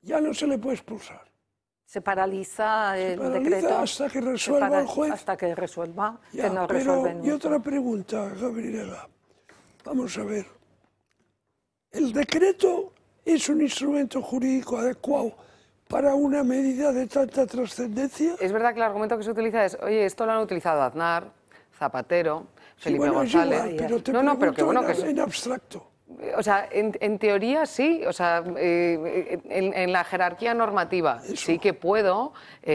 ya no se le puede expulsar. Se paraliza el decreto hasta que resuelva el juez. Hasta que resuelva, Ya, que no pero, resuelven. y otra pregunta, Gabriela. Vamos a ver. ¿El decreto es un instrumento jurídico adecuado para una medida de tanta trascendencia? Es verdad que el argumento que se utiliza es, oye, esto lo han utilizado Aznar, Zapatero, Felipe bueno, González. Es igual, pero te pero que bueno, en abstracto. O sea, en teoría sí, o sea, en la jerarquía normativa sí que puedo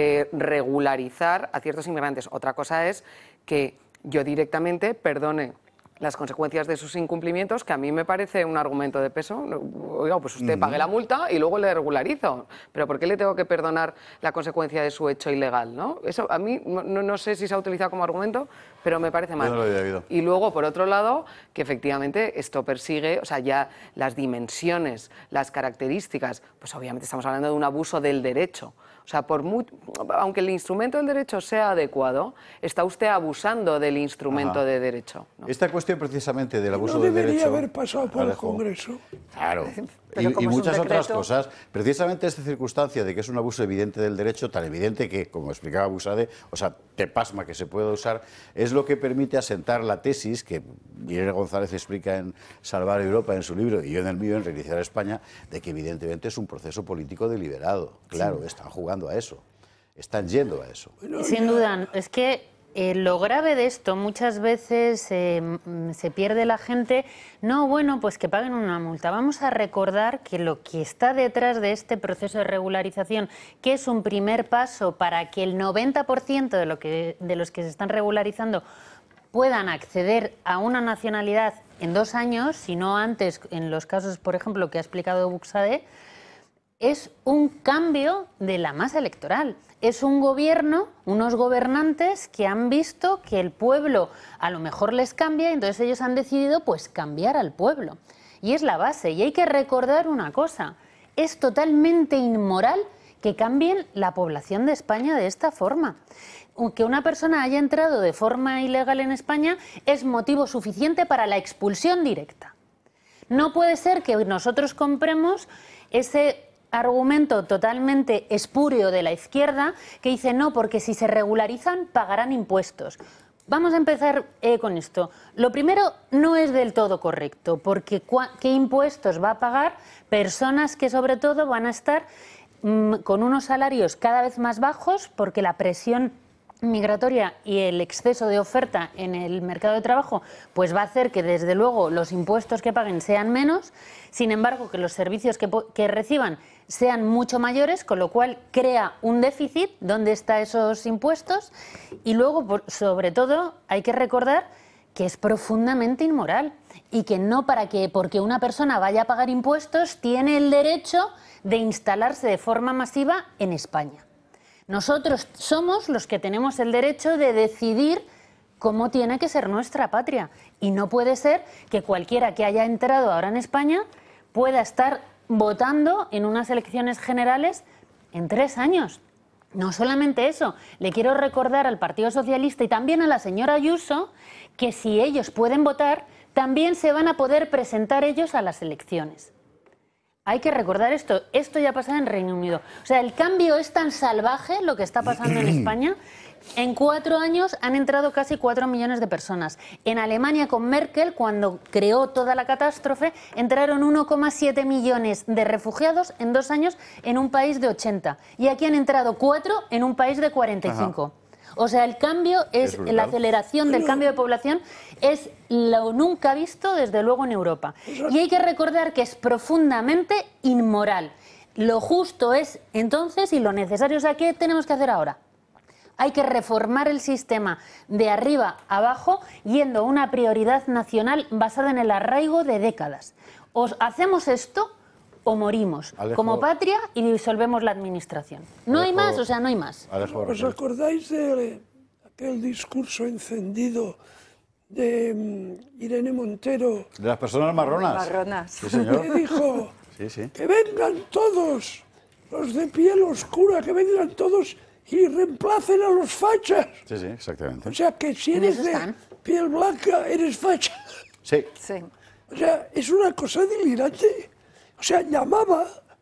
regularizar a ciertos inmigrantes. Otra cosa es que yo directamente perdone las consecuencias de sus incumplimientos, que a mí me parece un argumento de peso. Oiga, pues usted pague la multa y luego le regularizo. Pero ¿por qué le tengo que perdonar la consecuencia de su hecho ilegal? ¿No? Eso a mí no sé si se ha utilizado como argumento, pero me parece mal. Yo no lo había oído. Y luego, por otro lado, que efectivamente esto persigue, o sea, ya las dimensiones, las características, pues obviamente estamos hablando de un abuso del derecho. O sea, aunque el instrumento del derecho sea adecuado, está usted abusando del instrumento de derecho, ¿no? Esta cuestión precisamente del abuso del derecho... No debería haber pasado por el Congreso. Claro. Pero Y muchas otras cosas. Precisamente esta circunstancia de que es un abuso evidente del derecho, tan evidente que, como explicaba Buxade, o sea, te pasma que se pueda usar, es lo que permite asentar la tesis que Irene González explica en Salvar Europa, en su libro, y yo en el mío, en Reiniciar España, de que evidentemente es un proceso político deliberado. Claro, están jugando a eso, están yendo a eso. Sin duda, es que lo grave de esto muchas veces se pierde la gente. No, bueno, pues que paguen una multa. Vamos a recordar que lo que está detrás de este proceso de regularización, que es un primer paso para que el 90% de los que se están regularizando puedan acceder a una nacionalidad en 2 años, si no antes, en los casos, por ejemplo, que ha explicado Buxade, es un cambio de la masa electoral. Es un gobierno, unos gobernantes que han visto que el pueblo a lo mejor les cambia y entonces ellos han decidido pues cambiar al pueblo. Y es la base. Y hay que recordar una cosa, es totalmente inmoral que cambien la población de España de esta forma. Que una persona haya entrado de forma ilegal en España es motivo suficiente para la expulsión directa. No puede ser que nosotros compremos ese argumento totalmente espurio de la izquierda que dice no, porque si se regularizan pagarán impuestos. Vamos a empezar con esto. Lo primero, no es del todo correcto, porque ¿qué impuestos va a pagar personas que sobre todo van a estar con unos salarios cada vez más bajos, porque la presión migratoria y el exceso de oferta en el mercado de trabajo pues va a hacer que desde luego los impuestos que paguen sean menos, sin embargo que los servicios que reciban sean mucho mayores, con lo cual crea un déficit donde están esos impuestos y luego sobre todo hay que recordar que es profundamente inmoral y que no porque una persona vaya a pagar impuestos tiene el derecho de instalarse de forma masiva en España. Nosotros somos los que tenemos el derecho de decidir cómo tiene que ser nuestra patria. Y no puede ser que cualquiera que haya entrado ahora en España pueda estar votando en unas elecciones generales en 3 años. No solamente eso, le quiero recordar al Partido Socialista y también a la señora Ayuso que si ellos pueden votar, también se van a poder presentar ellos a las elecciones. Hay que recordar esto ya ha pasado en Reino Unido. O sea, el cambio es tan salvaje lo que está pasando en España. En 4 años han entrado casi 4 millones de personas. En Alemania con Merkel, cuando creó toda la catástrofe, entraron 1,7 millones de refugiados en 2 años en un país de 80. Y aquí han entrado 4 en un país de 45. Ajá. O sea, el cambio es la aceleración del cambio de población es lo nunca visto, desde luego, en Europa. Y hay que recordar que es profundamente inmoral. Lo justo es, entonces, y lo necesario, o sea, ¿qué tenemos que hacer ahora? Hay que reformar el sistema de arriba a abajo, yendo a una prioridad nacional basada en el arraigo de décadas. O hacemos esto o morimos como patria y disolvemos la administración. No hay más, o sea, no hay más. ¿Os acordáis de aquel discurso encendido de Irene Montero? De las personas marronas. Marronas. Sí, señor. Que dijo sí. que vengan todos, los de piel oscura, que vengan todos y reemplacen a los fachas. Sí, exactamente. O sea, que si eres de piel blanca, eres facha. Sí. O sea, es una cosa delirante. O sea, llamaba